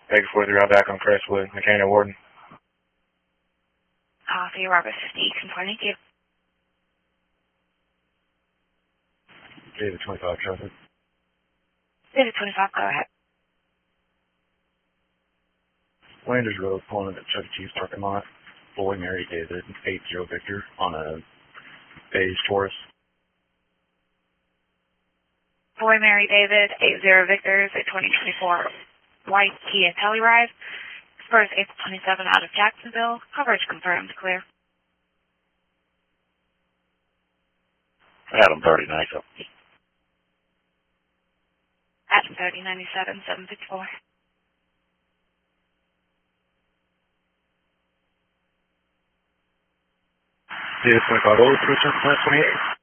Baker 43 out back on Crestwood, McKenna Warden. So you're Robert 50, confirming you. David 25 traffic. David 25, go ahead. Landers Road, pulling into Chuck E. Cheese parking lot. Boy, Mary, David, 80 Victor on a beige Taurus. Boy, Mary, David, 80 Victor, 2024 white Kia Telluride. First April 27 out of Jacksonville. Coverage confirmed, clear. Adam 3097. Adam 3097, 764. David 25 Old, 28.